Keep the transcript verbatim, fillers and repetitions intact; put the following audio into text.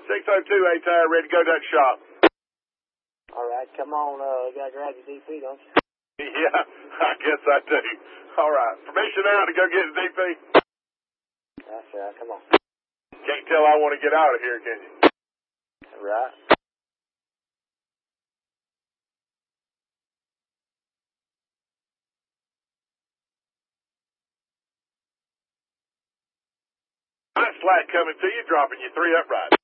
six oh two, A-Tire, ready to go to that shop. All right, come on. Uh, you got to grab your D P, don't you? Yeah, I guess I do. All right, permission now to go get the D P? That's right, come on. Can't tell I want to get out of here, can you? Right. Nice slack coming to you, dropping you three uprights.